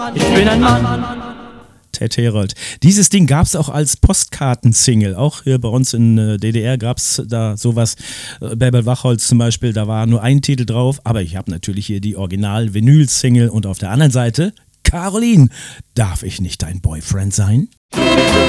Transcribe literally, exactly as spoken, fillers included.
Ich bin ein Mann. Ted Herold. Dieses Ding gab es auch als Postkartensingle. Auch hier bei uns in äh, D D R gab es da sowas. Äh, Bärbel Wachholz zum Beispiel, da war nur ein Titel drauf. Aber ich habe natürlich hier die Original-Vinyl-Single. Und auf der anderen Seite, Caroline, darf ich nicht dein Boyfriend sein?